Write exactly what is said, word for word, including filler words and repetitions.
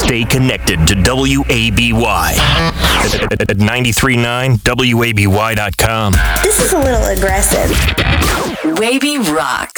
Stay connected to W A B Y at ninety-three point nine W A B Y dot com. This is a little aggressive. Wavy Rock.